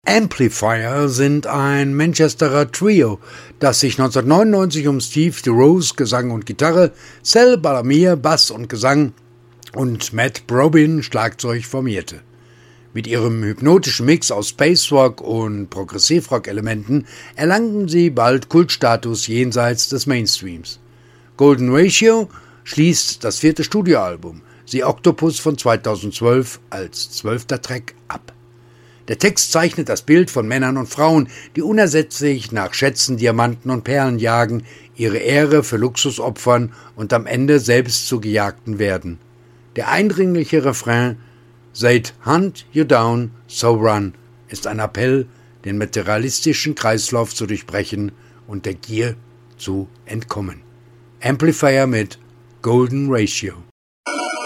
Amplifier sind ein Manchesterer Trio, das sich 1999 um Steve DeRose, Gesang und Gitarre, Sal Balamir, Bass und Gesang und Matt Probyn, Schlagzeug, formierte. Mit ihrem hypnotischen Mix aus Space-Rock und Progressivrock-Elementen erlangten sie bald Kultstatus jenseits des Mainstreams. Golden Ratio schließt das 4. Studioalbum, The Octopus von 2012, als 12. Track ab. Der Text zeichnet das Bild von Männern und Frauen, die unersättlich nach Schätzen, Diamanten und Perlen jagen, ihre Ehre für Luxus opfern und am Ende selbst zu Gejagten werden. Der eindringliche Refrain "They'd hunt you down, so run" ist ein Appell, den materialistischen Kreislauf zu durchbrechen und der Gier zu entkommen. Amplifier mit Golden Ratio.